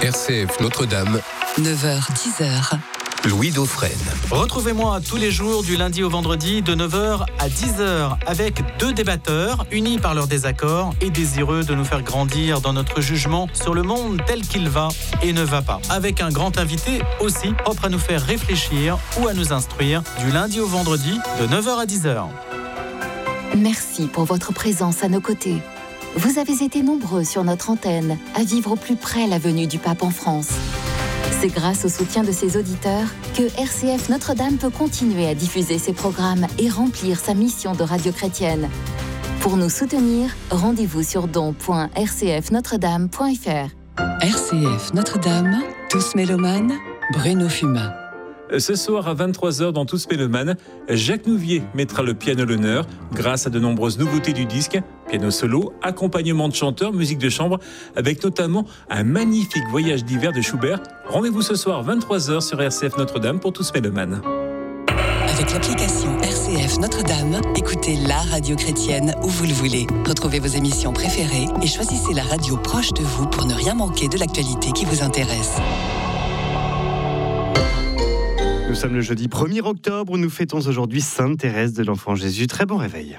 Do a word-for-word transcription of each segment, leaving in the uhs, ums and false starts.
R C F Notre-Dame, neuf heures dix heures. Louis Dauphren. Retrouvez-moi tous les jours du lundi au vendredi de neuf heures à dix heures avec deux débatteurs unis par leurs désaccords et désireux de nous faire grandir dans notre jugement sur le monde tel qu'il va et ne va pas. Avec un grand invité aussi propre à nous faire réfléchir ou à nous instruire du lundi au vendredi de neuf heures à dix heures. Merci pour votre présence à nos côtés. Vous avez été nombreux sur notre antenne à vivre au plus près la venue du pape en France. C'est grâce au soutien de ses auditeurs que R C F Notre-Dame peut continuer à diffuser ses programmes et remplir sa mission de radio chrétienne. Pour nous soutenir, rendez-vous sur don point r c f notre dame point f r. R C F Notre-Dame, tous mélomanes, Bruno Fumain. Ce soir à vingt-trois heures dans Tous Mélomanes, Jacques Nouvier mettra le piano à l'honneur grâce à de nombreuses nouveautés du disque, piano solo, accompagnement de chanteurs, musique de chambre, avec notamment un magnifique voyage d'hiver de Schubert. Rendez-vous ce soir vingt-trois heures sur R C F Notre-Dame pour Tous Mélomanes. Avec l'application R C F Notre-Dame, écoutez la radio chrétienne où vous le voulez. Retrouvez vos émissions préférées et choisissez la radio proche de vous pour ne rien manquer de l'actualité qui vous intéresse. Nous sommes le jeudi premier octobre où nous fêtons aujourd'hui Sainte Thérèse de l'Enfant Jésus. Très bon réveil.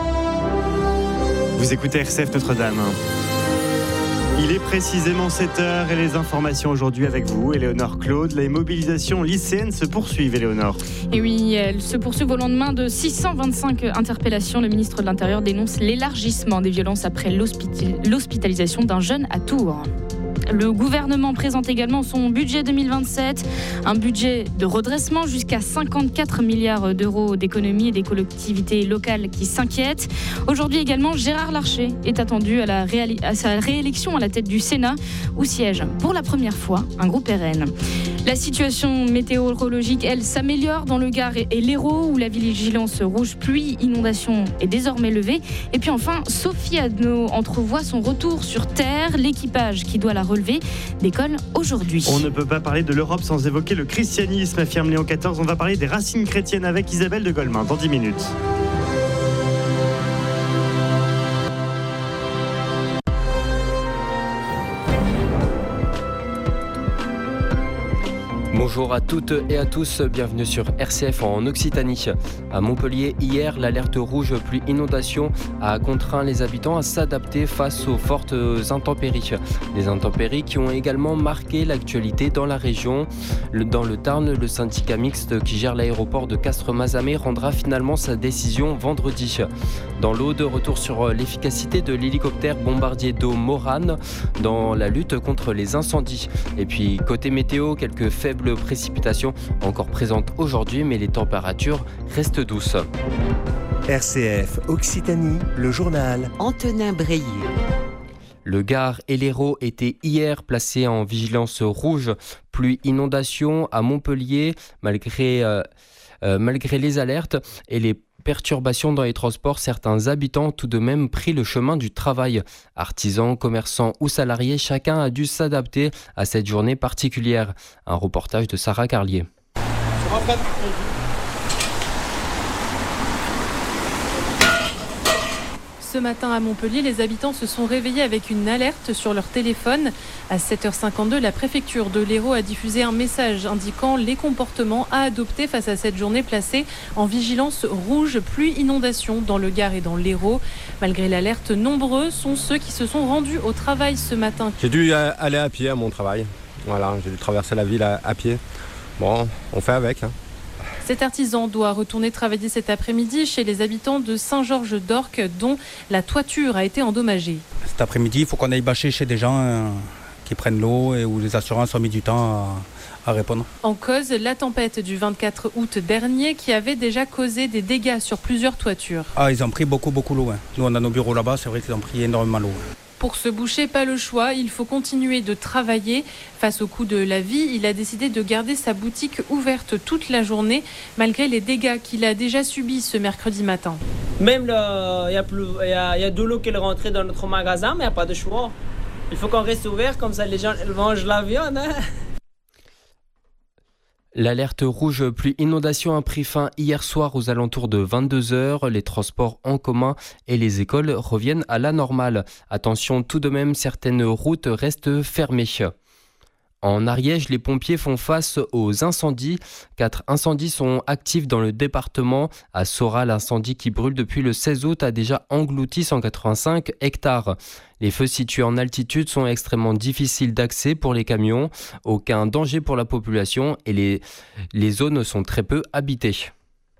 Vous écoutez R C F Notre-Dame. Il est précisément sept heures et les informations aujourd'hui avec vous, Éléonore Claude. Les mobilisations lycéennes se poursuivent, Éléonore. Et oui, elles se poursuivent au lendemain de six cent vingt-cinq interpellations. Le ministre de l'Intérieur dénonce l'élargissement des violences après l'hospitalisation d'un jeune à Tours. Le gouvernement présente également son budget deux mille vingt-sept, un budget de redressement jusqu'à cinquante-quatre milliards d'euros d'économies et des collectivités locales qui s'inquiètent. Aujourd'hui également, Gérard Larcher est attendu à, la réali- à sa réélection à la tête du Sénat, où siège pour la première fois un groupe R N. La situation météorologique, elle, s'améliore dans le Gard et l'Hérault, où la vigilance rouge pluie, inondation est désormais levée. Et puis enfin, Sophie Adno entrevoit son retour sur Terre. L'équipage qui doit la relever décolle aujourd'hui. On ne peut pas parler de l'Europe sans évoquer le christianisme, affirme Léon quatorze. On va parler des racines chrétiennes avec Isabelle de Golemin dans dix minutes. Bonjour à toutes et à tous, bienvenue sur R C F en Occitanie. À Montpellier, hier, l'alerte rouge pluie inondation a contraint les habitants à s'adapter face aux fortes intempéries. Des intempéries qui ont également marqué l'actualité dans la région. Dans le Tarn, le syndicat mixte qui gère l'aéroport de Castres-Mazamet rendra finalement sa décision vendredi. Dans l'Aude, retour sur l'efficacité de l'hélicoptère bombardier d'eau Morane dans la lutte contre les incendies. Et puis côté météo, quelques faibles précipitations encore présentes aujourd'hui, mais les températures restent douces. R C F Occitanie, le journal Antonin Breillet. Le Gard et l'Hérault étaient hier placés en vigilance rouge, pluie inondation à Montpellier, malgré, euh, euh, malgré les alertes et les perturbations dans les transports, certains habitants ont tout de même pris le chemin du travail. Artisans, commerçants ou salariés, chacun a dû s'adapter à cette journée particulière. Un reportage de Sarah Carlier. Ce matin à Montpellier, les habitants se sont réveillés avec une alerte sur leur téléphone. À sept heures cinquante-deux, la préfecture de l'Hérault a diffusé un message indiquant les comportements à adopter face à cette journée placée en vigilance rouge, pluie, inondation dans le Gard et dans l'Hérault. Malgré l'alerte, nombreux sont ceux qui se sont rendus au travail ce matin. J'ai dû aller à pied à mon travail. Voilà, j'ai dû traverser la ville à, à pied. Bon, on fait avec, hein. Cet artisan doit retourner travailler cet après-midi chez les habitants de Saint-Georges-d'Orques, dont la toiture a été endommagée. Cet après-midi, il faut qu'on aille bâcher chez des gens euh, qui prennent l'eau et où les assurances ont mis du temps à, à répondre. En cause, la tempête du vingt-quatre août dernier qui avait déjà causé des dégâts sur plusieurs toitures. Ah, ils ont pris beaucoup, beaucoup l'eau. Hein. Nous, on a nos bureaux là-bas, c'est vrai qu'ils ont pris énormément l'eau. Pour se boucher, pas le choix, il faut continuer de travailler. Face au coût de la vie, il a décidé de garder sa boutique ouverte toute la journée, malgré les dégâts qu'il a déjà subis ce mercredi matin. Même il y, y, y a de l'eau qui est rentrée dans notre magasin, mais il n'y a pas de choix. Il faut qu'on reste ouvert, comme ça les gens mangent la viande. Hein. L'alerte rouge pluie inondation a pris fin hier soir aux alentours de vingt-deux heures. Les transports en commun et les écoles reviennent à la normale. Attention tout de même, certaines routes restent fermées. En Ariège, les pompiers font face aux incendies. Quatre incendies sont actifs dans le département. À Sora, l'incendie qui brûle depuis le seize août a déjà englouti cent quatre-vingt-cinq hectares. Les feux situés en altitude sont extrêmement difficiles d'accès pour les camions. Aucun danger pour la population et les, les zones sont très peu habitées.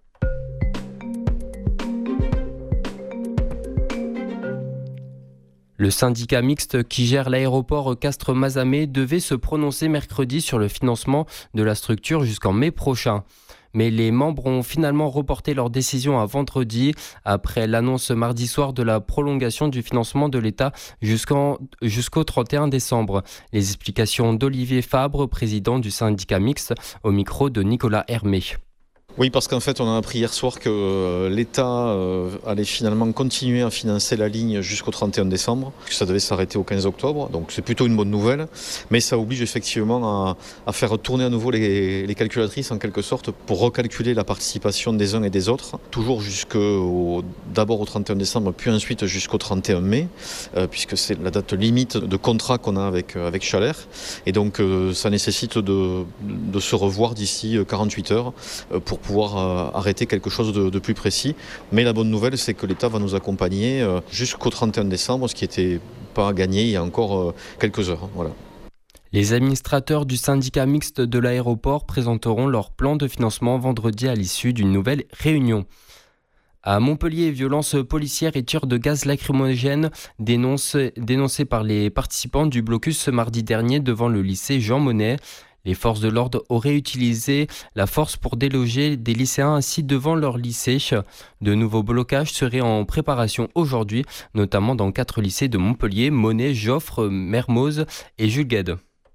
Le syndicat mixte qui gère l'aéroport Castres-Mazamet devait se prononcer mercredi sur le financement de la structure jusqu'en mai prochain. Mais les membres ont finalement reporté leur décision à vendredi après l'annonce mardi soir de la prolongation du financement de l'État jusqu'en, jusqu'au trente et un décembre. Les explications d'Olivier Fabre, président du syndicat mixte, au micro de Nicolas Hermé. Oui, parce qu'en fait, on a appris hier soir que euh, l'État euh, allait finalement continuer à financer la ligne jusqu'au trente et un décembre, que ça devait s'arrêter au quinze octobre, donc c'est plutôt une bonne nouvelle, mais ça oblige effectivement à, à faire tourner à nouveau les, les calculatrices en quelque sorte pour recalculer la participation des uns et des autres, toujours jusqu'au, d'abord au trente et un décembre, puis ensuite jusqu'au trente et un mai, euh, puisque c'est la date limite de contrat qu'on a avec, avec Chalère, et donc euh, ça nécessite de, de se revoir d'ici quarante-huit heures euh, pour pouvoir euh, arrêter quelque chose de, de plus précis. Mais la bonne nouvelle, c'est que l'État va nous accompagner euh, jusqu'au trente et un décembre, ce qui n'était pas gagné il y a encore euh, quelques heures. Voilà. Les administrateurs du syndicat mixte de l'aéroport présenteront leur plan de financement vendredi à l'issue d'une nouvelle réunion. À Montpellier, violences policières et tirs de gaz lacrymogène dénoncés, dénoncés par les participants du blocus ce mardi dernier devant le lycée Jean Monnet. Les forces de l'ordre auraient utilisé la force pour déloger des lycéens assis devant leur lycée. De nouveaux blocages seraient en préparation aujourd'hui, notamment dans quatre lycées de Montpellier, Monnet, Joffre, Mermoz et Jules Guesde.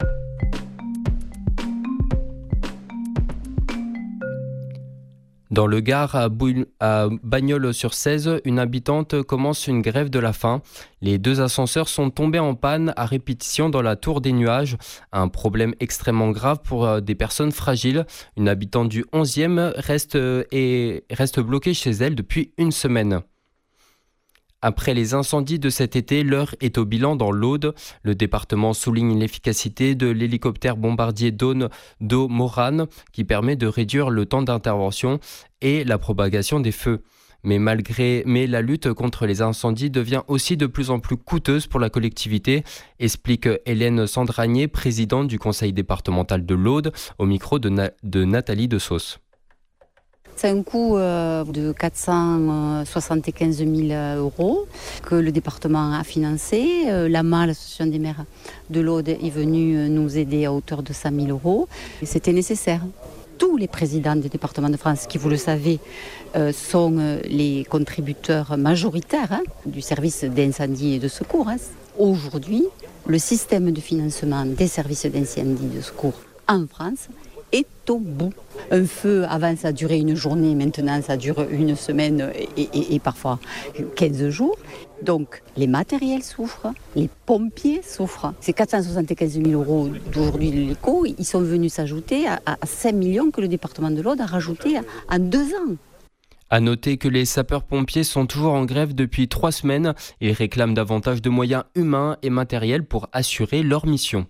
Dans le Gard, à, Bou- à Bagnols-sur-Cèze, une habitante commence une grève de la faim. Les deux ascenseurs sont tombés en panne à répétition dans la tour des nuages. Un problème extrêmement grave pour des personnes fragiles. Une habitante du onzième reste, et reste bloquée chez elle depuis une semaine. Après les incendies de cet été, l'heure est au bilan dans l'Aude. Le département souligne l'efficacité de l'hélicoptère bombardier d'Aune d'eau Morane qui permet de réduire le temps d'intervention et la propagation des feux. Mais malgré, mais la lutte contre les incendies devient aussi de plus en plus coûteuse pour la collectivité, explique Hélène Sandragné, présidente du conseil départemental de l'Aude, au micro de, Na- de Nathalie de Sauce. C'est un coût euh, de quatre cent soixante-quinze mille euros que le département a financé. Euh, L'A M A, l'association des maires de l'Aude, est venue nous aider à hauteur de cent mille euros. Et c'était nécessaire. Tous les présidents des départements de France, qui, vous le savez, euh, sont euh, les contributeurs majoritaires hein, du service d'incendie et de secours. Hein. Aujourd'hui, le système de financement des services d'incendie et de secours en France est au bout. Un feu, avant ça durait une journée, maintenant ça dure une semaine et, et, et parfois quinze jours. Donc les matériels souffrent, les pompiers souffrent. Ces quatre cent soixante-quinze mille euros d'aujourd'hui de l'éco, ils sont venus s'ajouter à, à cinq millions que le département de l'Aude a rajouté en deux ans. À noter que les sapeurs-pompiers sont toujours en grève depuis trois semaines. Ils réclament davantage de moyens humains et matériels pour assurer leur mission.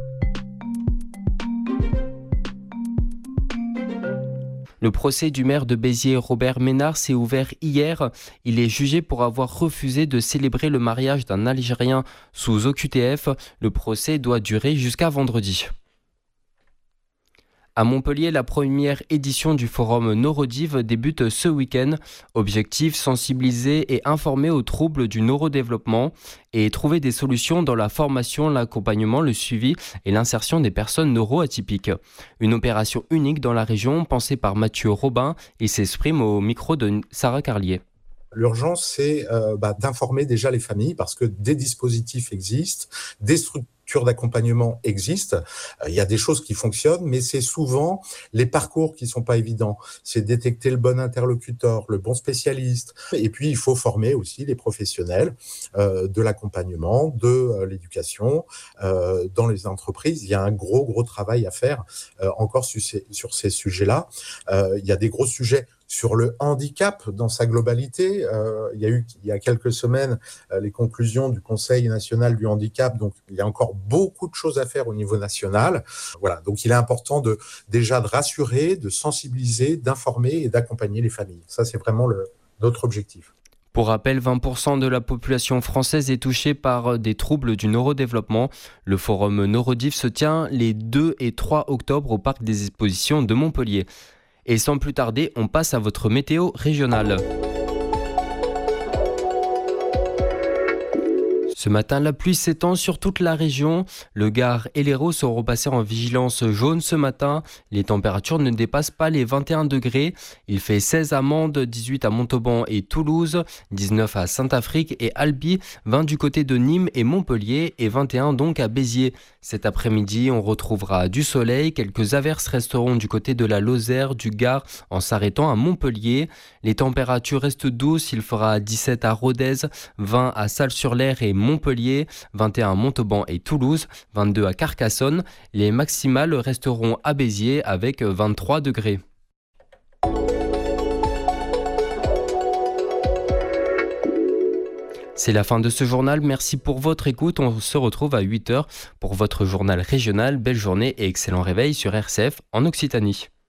Le procès du maire de Béziers, Robert Ménard, s'est ouvert hier. Il est jugé pour avoir refusé de célébrer le mariage d'un Algérien sous O Q T F. Le procès doit durer jusqu'à vendredi. À Montpellier, la première édition du forum Neurodiv débute ce week-end. Objectif, sensibiliser et informer aux troubles du neurodéveloppement et trouver des solutions dans la formation, l'accompagnement, le suivi et l'insertion des personnes neuroatypiques. Une opération unique dans la région, pensée par Mathieu Robin, et s'exprime au micro de Sarah Carlier. L'urgence, c'est euh, bah, d'informer déjà les familles parce que des dispositifs existent, des structures d'accompagnement existent. Euh, il y a des choses qui fonctionnent, mais c'est souvent les parcours qui sont pas évidents. C'est détecter le bon interlocuteur, le bon spécialiste. Et puis, il faut former aussi les professionnels euh, de l'accompagnement, de euh, l'éducation. Euh, dans les entreprises, il y a un gros, gros travail à faire euh, encore sur ces, sur ces sujets-là. Euh, il y a des gros sujets Sur le handicap dans sa globalité, euh, il y a eu il y a quelques semaines euh, les conclusions du Conseil national du handicap, donc il y a encore beaucoup de choses à faire au niveau national. Voilà, donc il est important de déjà de rassurer, de sensibiliser, d'informer et d'accompagner les familles. Ça, c'est vraiment le, notre objectif. Pour rappel, vingt pour cent de la population française est touchée par des troubles du neurodéveloppement. Le forum Neurodiv se tient les deux et trois octobre au parc des expositions de Montpellier. Et sans plus tarder, on passe à votre météo régionale. Ce matin, la pluie s'étend sur toute la région. Le Gard et l'Hérault sont repassés en vigilance jaune ce matin. Les températures ne dépassent pas les vingt et un degrés. Il fait seize à Mende, dix-huit à Montauban et Toulouse, dix-neuf à Saint-Affrique et Albi, vingt du côté de Nîmes et Montpellier et vingt et un donc à Béziers. Cet après-midi, on retrouvera du soleil. Quelques averses resteront du côté de la Lozère, du Gard, en s'arrêtant à Montpellier. Les températures restent douces. Il fera dix-sept à Rodez, vingt à Salles-sur-l'Aire et Montpellier. Montpellier, vingt et un à Montauban et Toulouse, vingt-deux à Carcassonne. Les maximales resteront à Béziers avec vingt-trois degrés. C'est la fin de ce journal. Merci pour votre écoute. On se retrouve à huit heures pour votre journal régional. Belle journée et excellent réveil sur R C F en Occitanie.